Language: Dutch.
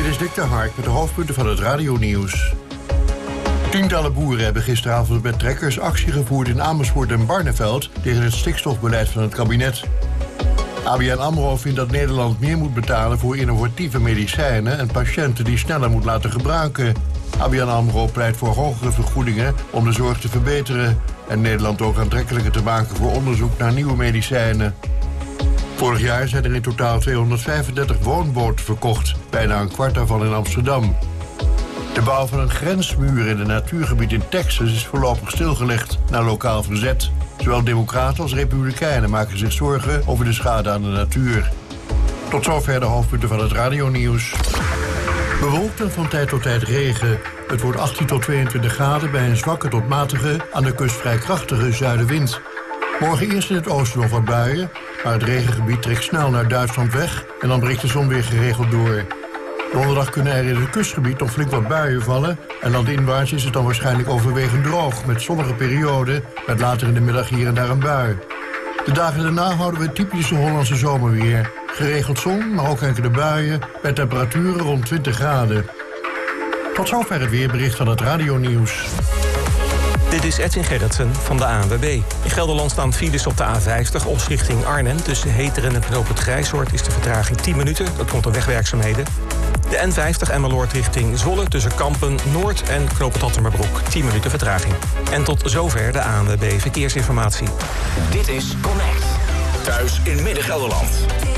is Dick de Hark met de hoofdpunten van het radionieuws. Tientallen boeren hebben gisteravond met trekkers actie gevoerd in Amersfoort en Barneveld tegen het stikstofbeleid van het kabinet. ABN AMRO vindt dat Nederland meer moet betalen voor innovatieve medicijnen en patiënten die sneller moet laten gebruiken. ABN AMRO pleit voor hogere vergoedingen om de zorg te verbeteren en Nederland ook aantrekkelijker te maken voor onderzoek naar nieuwe medicijnen. Vorig jaar zijn er in totaal 235 woonboten verkocht, bijna een kwart daarvan in Amsterdam. De bouw van een grensmuur in een natuurgebied in Texas is voorlopig stilgelegd na lokaal verzet. Zowel democraten als republikeinen maken zich zorgen over de schade aan de natuur. Tot zover de hoofdpunten van het radionieuws. Bewolkt en van tijd tot tijd regen. Het wordt 18 tot 22 graden bij een zwakke tot matige, aan de kust vrij krachtige zuidenwind. Morgen eerst in het oosten nog wat buien, maar het regengebied trekt snel naar Duitsland weg en dan breekt de zon weer geregeld door. Donderdag kunnen er in het kustgebied nog flink wat buien vallen en landinwaarts is het dan waarschijnlijk overwegend droog met zonnige perioden met later in de middag hier en daar een bui. De dagen daarna houden we het typische Hollandse zomerweer. Geregeld zon, maar ook enkele buien bij temperaturen rond 20 graden. Tot zover het weerbericht van het radionieuws. Dit is Edwin Gerritsen van de ANWB. In Gelderland staan files op de A50, Os richting Arnhem. Tussen Heteren en Knoop het Grijshoort is de vertraging 10 minuten. Dat komt door wegwerkzaamheden. De N50 Emmeloord richting Zwolle tussen Kampen Noord en Knoop het Hattemerbroek. 10 minuten vertraging. En tot zover de ANWB Verkeersinformatie. Dit is Connect. Thuis in Midden-Gelderland.